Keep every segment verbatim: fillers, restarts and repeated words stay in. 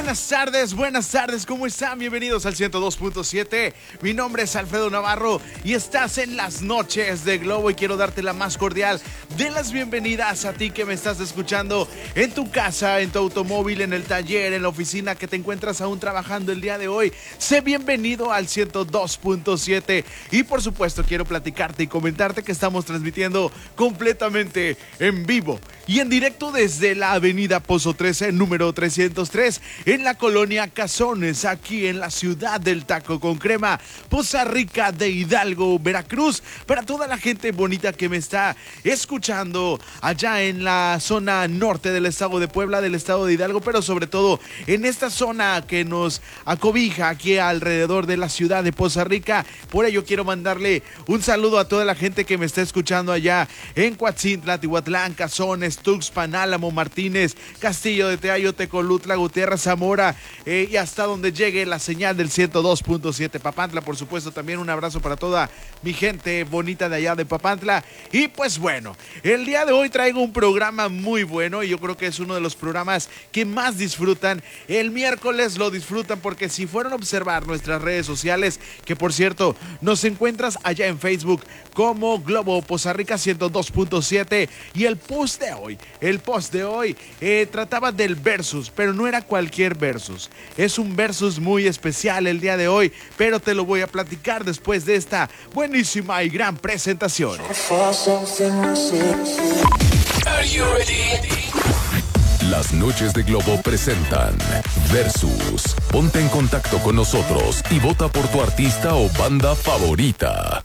Buenas tardes, buenas tardes, ¿cómo están? Bienvenidos al ciento dos punto siete. Mi nombre es Alfredo Navarro y estás en las noches de Globo y quiero darte la más cordial de las bienvenidas a ti que me estás escuchando en tu casa, en tu automóvil, en el taller, en la oficina, que te encuentras aún trabajando el día de hoy. Sé bienvenido al ciento dos punto siete y por supuesto quiero platicarte y comentarte que estamos transmitiendo completamente en vivo y en directo desde la avenida Pozo trece, número trescientos tres, en la colonia Cazones, aquí en la ciudad del taco con crema, Poza Rica de Hidalgo, Veracruz, para toda la gente bonita que me está escuchando allá en la zona norte del estado de Puebla, del estado de Hidalgo, pero sobre todo en esta zona que nos acobija aquí alrededor de la ciudad de Poza Rica. Por ello quiero mandarle un saludo a toda la gente que me está escuchando allá en Coatzintla, Tihuatlán, Cazones, Tuxpan, Álamo, Martínez, Castillo de Teayo, Tecolutla, Gutiérrez, Zamora, eh, y hasta donde llegue la señal del ciento dos punto siete. Papantla, por supuesto, también un abrazo para toda mi gente bonita de allá de Papantla. Y pues bueno, el día de hoy traigo un programa muy bueno y yo creo que es uno de los programas que más disfrutan. El miércoles lo disfrutan porque si fueron a observar nuestras redes sociales, que por cierto nos encuentras allá en Facebook como Globo Poza Rica ciento dos punto siete, y el post de hoy, el post de hoy eh, trataba del versus, pero no era cualquier versus, es un versus muy especial el día de hoy, pero te lo voy a platicar después de esta buenísima y gran presentación. Are you ready? Las noches de Globo presentan Versus. Ponte en contacto con nosotros y vota por tu artista o banda favorita.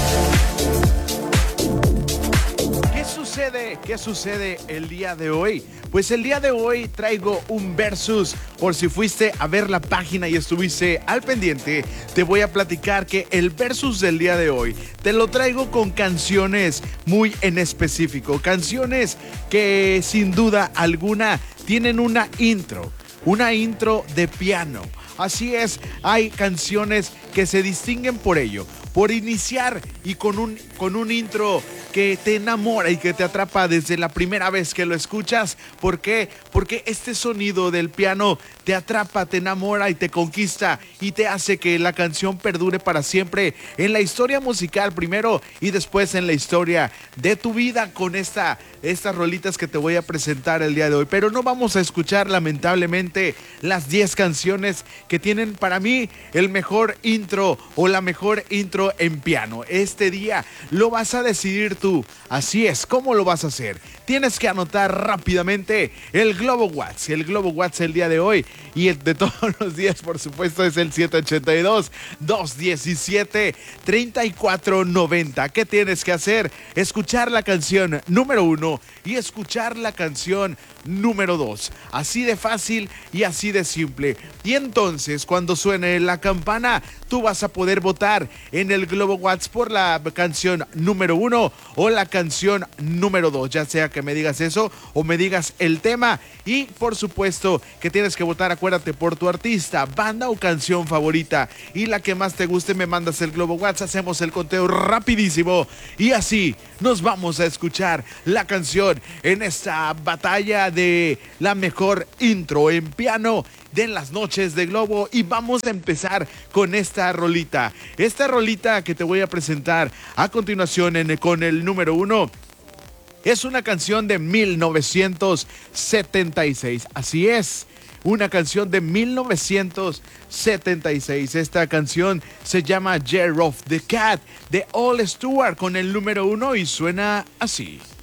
¿Qué sucede? ¿Qué sucede el día de hoy? Pues el día de hoy traigo un versus. Por si fuiste a ver la página y estuviste al pendiente, te voy a platicar que el versus del día de hoy te lo traigo con canciones muy en específico. Canciones que sin duda alguna tienen una intro, una intro de piano. Así es, hay canciones que se distinguen por ello, por iniciar y con un, con un intro que te enamora y que te atrapa desde la primera vez que lo escuchas. ¿Por qué? Porque este sonido del piano te atrapa, te enamora y te conquista y te hace que la canción perdure para siempre en la historia musical primero y después en la historia de tu vida con esta, estas rolitas que te voy a presentar el día de hoy. Pero no vamos a escuchar lamentablemente las diez canciones que tienen para mí el mejor intro o la mejor intro en piano. Este día lo vas a decidir tú. Así es, ¿cómo lo vas a hacer? Tienes que anotar rápidamente el Globo Watts. El Globo Watts el día de hoy y el de todos los días, por supuesto, es el siete ocho dos, dos uno siete, tres cuatro nueve cero. ¿Qué tienes que hacer? Escuchar la canción número uno y escuchar la canción número dos. Así de fácil y así de simple. Y entonces, cuando suene la campana, tú vas a poder votar en el Globo Watts por la canción número uno o la canción número dos, ya sea que me digas eso o me digas el tema. Y por supuesto que tienes que votar, acuérdate, por tu artista, banda o canción favorita, y la que más te guste me mandas el Globo Watts. Hacemos el conteo rapidísimo y así nos vamos a escuchar la canción en esta batalla de la mejor intro en piano de las noches de Globo. Y vamos a empezar con esta rolita, esta rolita que te voy a presentar a continuación en, con el número uno. Es una canción de mil novecientos setenta y seis, así es, una canción de mil novecientos setenta y seis. Esta canción se llama Year of the Cat de All Stewart con el número uno y suena así.